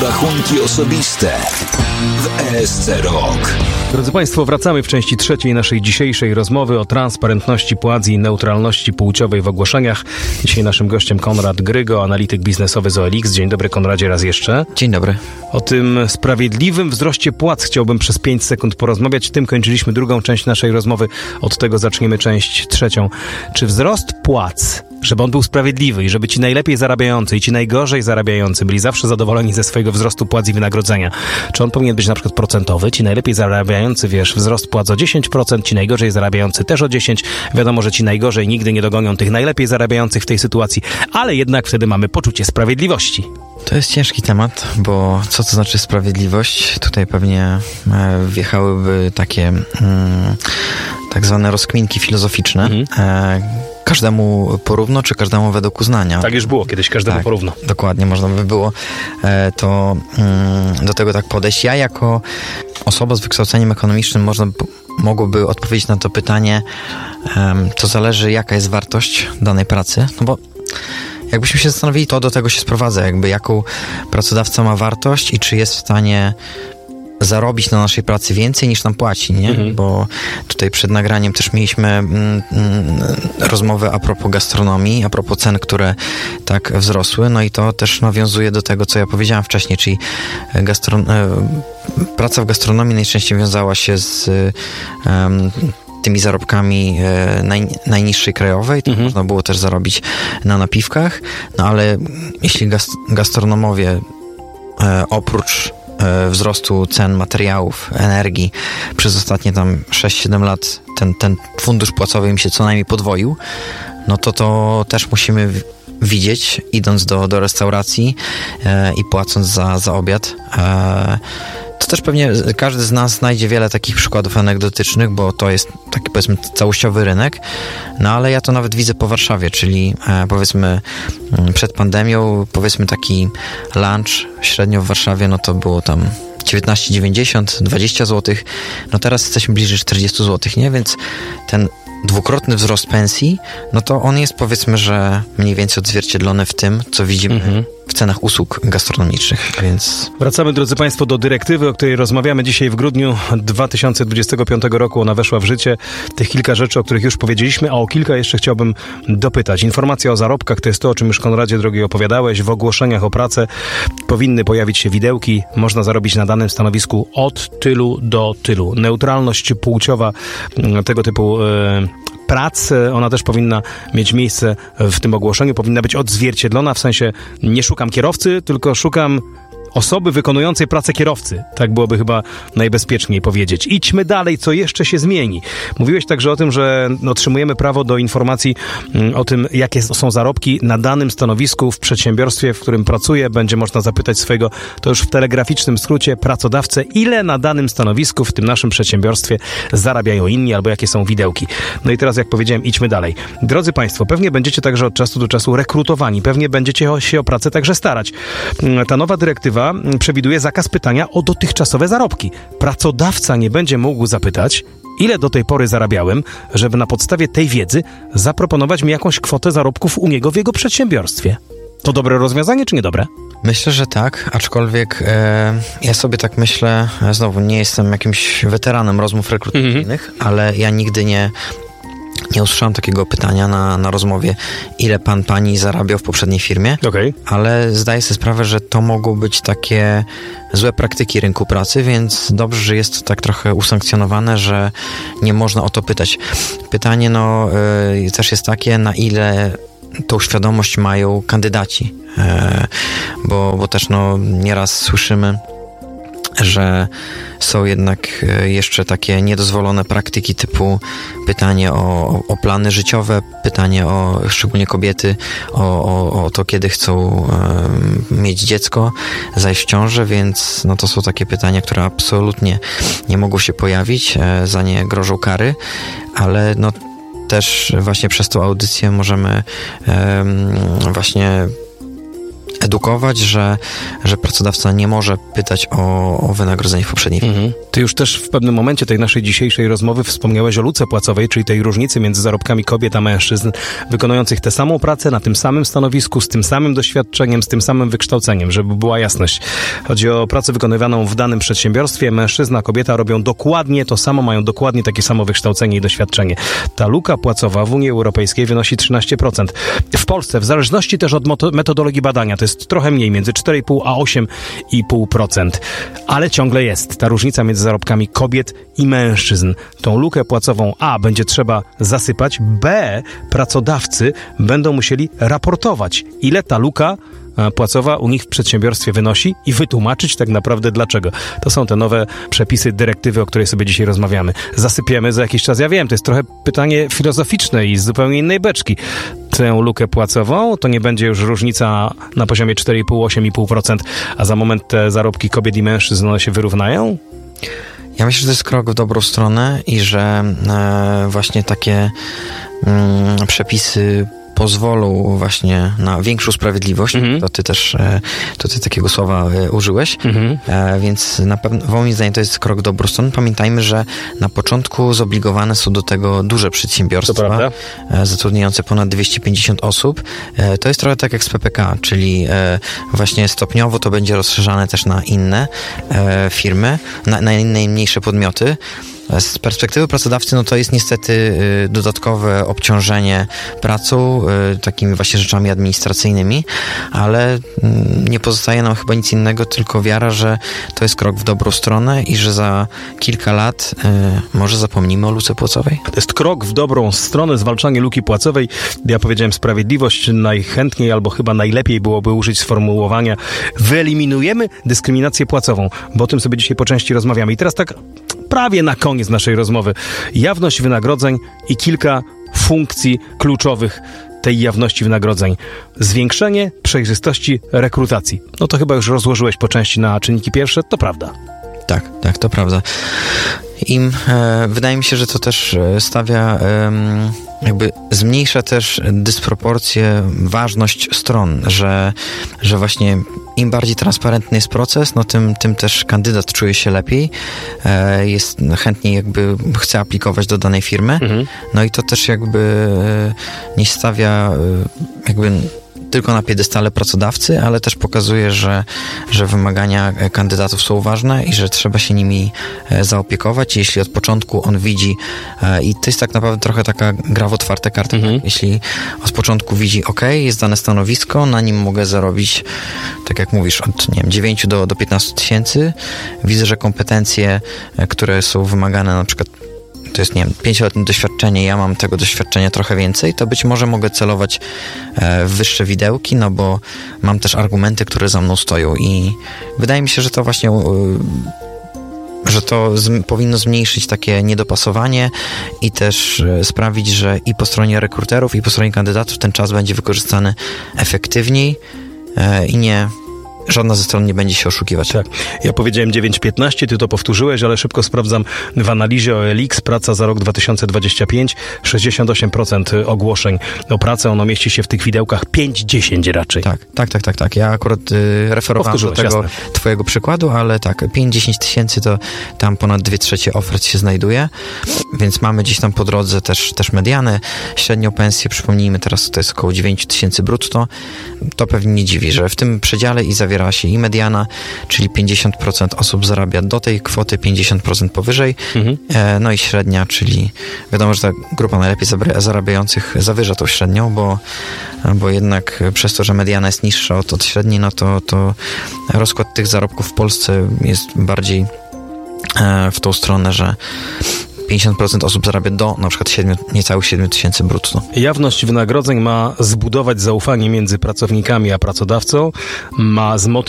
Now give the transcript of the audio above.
Rachunki osobiste w ESC Rok. Drodzy Państwo, wracamy w części trzeciej naszej dzisiejszej rozmowy o transparentności płac i neutralności płciowej w ogłoszeniach. Dzisiaj naszym gościem Konrad Grygo, analityk biznesowy z OLX. Dzień dobry, Konradzie, raz jeszcze. Dzień dobry. O tym sprawiedliwym wzroście płac chciałbym przez 5 sekund porozmawiać. Tym kończyliśmy drugą część naszej rozmowy. Od tego zaczniemy część trzecią. Czy wzrost płac, żeby on był sprawiedliwy i żeby ci najlepiej zarabiający i ci najgorzej zarabiający byli zawsze zadowoleni ze swojego wzrostu płac i wynagrodzenia, czy on powinien być na przykład procentowy? Ci najlepiej zarabiający, wzrost płac o 10%, ci najgorzej zarabiający też o 10%. Wiadomo, że ci najgorzej nigdy nie dogonią tych najlepiej zarabiających w tej sytuacji, ale jednak wtedy mamy poczucie sprawiedliwości. To jest ciężki temat, bo co to znaczy sprawiedliwość? Tutaj pewnie wjechałyby takie tak zwane rozkminki filozoficzne. Każdemu porówno, czy każdemu według uznania? Tak już było kiedyś, każdemu porówno. Dokładnie, można by było to do tego tak podejść. Ja jako osoba z wykształceniem ekonomicznym mogłoby odpowiedzieć na to pytanie, to zależy jaka jest wartość danej pracy, no bo jakbyśmy się zastanowili, to do tego się sprowadza, jakby jaką pracodawca ma wartość i czy jest w stanie zarobić na naszej pracy więcej niż nam płaci, nie? Bo tutaj przed nagraniem też mieliśmy rozmowę a propos gastronomii, a propos cen, które tak wzrosły, no i to też nawiązuje do tego, co ja powiedziałem wcześniej, czyli praca w gastronomii najczęściej wiązała się z tymi zarobkami najniższej krajowej, to można było też zarobić na napiwkach, no ale jeśli gastronomowie oprócz wzrostu cen materiałów, energii przez ostatnie tam 6-7 lat ten fundusz płacowy im się co najmniej podwoił, no to też musimy widzieć, idąc do restauracji i płacąc za obiad. To też pewnie każdy z nas znajdzie wiele takich przykładów anegdotycznych, bo to jest taki, powiedzmy, całościowy rynek, no ale ja to nawet widzę po Warszawie, czyli powiedzmy przed pandemią, powiedzmy taki lunch średnio w Warszawie, no to było tam 19,90, 20 zł, no teraz jesteśmy bliżej 40 zł, nie? Więc ten dwukrotny wzrost pensji, no to on jest, powiedzmy, że mniej więcej odzwierciedlony w tym, co widzimy w cenach usług gastronomicznych, więc... Wracamy, drodzy Państwo, do dyrektywy, o której rozmawiamy dzisiaj w grudniu 2025 roku. Ona weszła w życie. Tych kilka rzeczy, o których już powiedzieliśmy, a o kilka jeszcze chciałbym dopytać. Informacja o zarobkach to jest to, o czym już, Konradzie drogi, opowiadałeś. W ogłoszeniach o pracę powinny pojawić się widełki. Można zarobić na danym stanowisku od tylu do tylu. Neutralność płciowa tego typu prac, ona też powinna mieć miejsce w tym ogłoszeniu, powinna być odzwierciedlona, w sensie nie szukam kierowcy, tylko szukam osoby wykonującej pracę kierowcy. Tak byłoby chyba najbezpieczniej powiedzieć. Idźmy dalej, co jeszcze się zmieni. Mówiłeś także o tym, że otrzymujemy prawo do informacji o tym, jakie są zarobki na danym stanowisku w przedsiębiorstwie, w którym pracuję. Będzie można zapytać swojego, to już w telegraficznym skrócie, pracodawcę, ile na danym stanowisku w tym naszym przedsiębiorstwie zarabiają inni, albo jakie są widełki. No i teraz, jak powiedziałem, idźmy dalej. Drodzy Państwo, pewnie będziecie także od czasu do czasu rekrutowani. Pewnie będziecie się o pracę także starać. Ta nowa dyrektywa przewiduje zakaz pytania o dotychczasowe zarobki. Pracodawca nie będzie mógł zapytać, ile do tej pory zarabiałem, żeby na podstawie tej wiedzy zaproponować mi jakąś kwotę zarobków u niego w jego przedsiębiorstwie. To dobre rozwiązanie, czy niedobre? Myślę, że tak, aczkolwiek ja sobie tak myślę, znowu nie jestem jakimś weteranem rozmów rekrutacyjnych, ale ja nigdy nie usłyszałem takiego pytania na rozmowie, ile pani zarabiał w poprzedniej firmie, ale zdaję sobie sprawę, że to mogą być takie złe praktyki rynku pracy, więc dobrze, że jest to tak trochę usankcjonowane, że nie można o to pytać. Pytanie też jest takie, na ile tą świadomość mają kandydaci, bo też nieraz słyszymy, że są jednak jeszcze takie niedozwolone praktyki typu pytanie o plany życiowe, pytanie o, szczególnie kobiety, o to, kiedy chcą mieć dziecko, zajść w ciążę, więc to są takie pytania, które absolutnie nie mogą się pojawić, za nie grożą kary, ale też właśnie przez tą audycję możemy właśnie edukować, że pracodawca nie może pytać o wynagrodzenie w poprzedniej firmie. Ty już też w pewnym momencie tej naszej dzisiejszej rozmowy wspomniałeś o luce płacowej, czyli tej różnicy między zarobkami kobiet a mężczyzn wykonujących tę samą pracę na tym samym stanowisku, z tym samym doświadczeniem, z tym samym wykształceniem, żeby była jasność. Chodzi o pracę wykonywaną w danym przedsiębiorstwie. Mężczyzna, kobieta robią dokładnie to samo, mają dokładnie takie samo wykształcenie i doświadczenie. Ta luka płacowa w Unii Europejskiej wynosi 13%. W Polsce, w zależności też od metodologii badania, to jest trochę mniej, między 4,5 a 8,5%. Ale ciągle jest ta różnica między zarobkami kobiet i mężczyzn. Tą lukę płacową A będzie trzeba zasypać, B pracodawcy będą musieli raportować, ile ta luka płacowa u nich w przedsiębiorstwie wynosi i wytłumaczyć tak naprawdę dlaczego. To są te nowe przepisy, dyrektywy, o której sobie dzisiaj rozmawiamy. Zasypiemy za jakiś czas. Ja wiem, to jest trochę pytanie filozoficzne i z zupełnie innej beczki. Tę lukę płacową to nie będzie już różnica na poziomie 4,5-8,5%, a za moment te zarobki kobiet i mężczyzn one się wyrównają? Ja myślę, że to jest krok w dobrą stronę i że właśnie takie przepisy pozwolą właśnie na większą sprawiedliwość. To ty też tutaj takiego słowa użyłeś. Więc na pewno, moim zdaniem, to jest krok w dobrą stronę. Pamiętajmy, że na początku zobligowane są do tego duże przedsiębiorstwa zatrudniające ponad 250 osób. To jest trochę tak jak z PPK, czyli właśnie stopniowo to będzie rozszerzane też na inne firmy, na inne mniejsze podmioty. Z perspektywy pracodawcy, no to jest niestety dodatkowe obciążenie pracą, takimi właśnie rzeczami administracyjnymi, ale nie pozostaje nam chyba nic innego, tylko wiara, że to jest krok w dobrą stronę i że za kilka lat może zapomnimy o luce płacowej. To jest krok w dobrą stronę, zwalczanie luki płacowej. Ja powiedziałem sprawiedliwość, najchętniej albo chyba najlepiej byłoby użyć sformułowania wyeliminujemy dyskryminację płacową, bo o tym sobie dzisiaj po części rozmawiamy. I teraz tak prawie na koniec naszej rozmowy. Jawność wynagrodzeń i kilka funkcji kluczowych tej jawności wynagrodzeń. Zwiększenie przejrzystości rekrutacji. No to chyba już rozłożyłeś po części na czynniki pierwsze, to prawda. Tak, to prawda. Wydaje mi się, że to też stawia, jakby zmniejsza też dysproporcję, ważność stron, że właśnie im bardziej transparentny jest proces, no tym też kandydat czuje się lepiej, jest chętniej jakby chce aplikować do danej firmy, no i to też jakby nie stawia jakby tylko na piedestale pracodawcy, ale też pokazuje, że wymagania kandydatów są ważne i że trzeba się nimi zaopiekować. Jeśli od początku on widzi, i to jest tak naprawdę trochę taka gra w otwarte karty, tak? Jeśli od początku widzi, jest dane stanowisko, na nim mogę zarobić, tak jak mówisz, od 9 do 15 tysięcy. Widzę, że kompetencje, które są wymagane, na przykład to jest, 5-letnie doświadczenie, ja mam tego doświadczenia trochę więcej, to być może mogę celować w wyższe widełki, no bo mam też argumenty, które za mną stoją i wydaje mi się, że to właśnie że to powinno zmniejszyć takie niedopasowanie i też sprawić, że i po stronie rekruterów, i po stronie kandydatów ten czas będzie wykorzystany efektywniej i żadna ze stron nie będzie się oszukiwać. Tak. Ja powiedziałem 9,15, ty to powtórzyłeś, ale szybko sprawdzam w analizie OLX, praca za rok 2025, 68% ogłoszeń o pracę, ono mieści się w tych widełkach 5-10 raczej. Tak. Ja akurat referowałem do tego twojego przykładu, ale tak, 5-10 tysięcy to tam ponad 2/3 ofert się znajduje, więc mamy gdzieś tam po drodze też mediany, średnią pensję, przypomnijmy teraz, to jest około 9 tysięcy brutto, to pewnie nie dziwi, że w tym przedziale i zawiera się i mediana, czyli 50% osób zarabia do tej kwoty, 50% powyżej, no i średnia, czyli wiadomo, że ta grupa najlepiej zarabiających zawyża tą średnią, bo jednak przez to, że mediana jest niższa od średniej, no to rozkład tych zarobków w Polsce jest bardziej w tą stronę, że 50% osób zarabia do na przykład niecałych 7 tysięcy brutto. Jawność wynagrodzeń ma zbudować zaufanie między pracownikami a pracodawcą, ma zmotywować